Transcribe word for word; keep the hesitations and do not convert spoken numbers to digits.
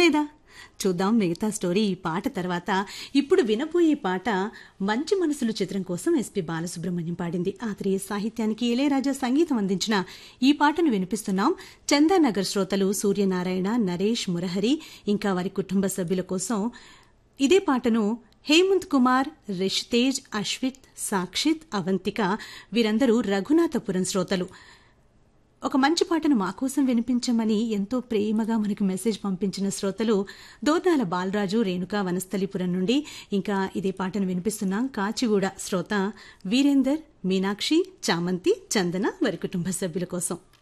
లేదా? చూద్దాం మిగతా స్టోరీ ఈ పాట తర్వాత. ఇప్పుడు వినబోయే పాట మంచి మనసులు చిత్రం కోసం ఎస్పి బాలసుబ్రహ్మణ్యం పాడింది. ఆత్రేయ సాహిత్యానికి ఇళయరాజా సంగీతం అందించిన ఈ పాటను వినిపిస్తున్నాం. చందానగర్ శ్రోతలు సూర్యనారాయణ, నరేష్, మురహరి ఇంకా వారి కుటుంబ సభ్యుల కోసం ఇదే పాటను హేమంత్ కుమార్, రిషితేజ్, అశ్విత్, సాక్షిత్, అవంతిక వీరందరూ రఘునాథపురం శ్రోతలు. ఒక మంచి పాటను మా కోసం వినిపించమని ఎంతో ప్రేమగా మనకు మెసేజ్ పంపించిన శ్రోతలు దోర్నాల బాలరాజు, రేణుక వనస్థలిపురం నుండి. ఇంకా ఇదే పాటను వినిపిస్తున్నాం కాచిగూడ శ్రోత వీరేందర్, మీనాక్షి, చామంతి, చందన వారి కుటుంబ సభ్యుల కోసం.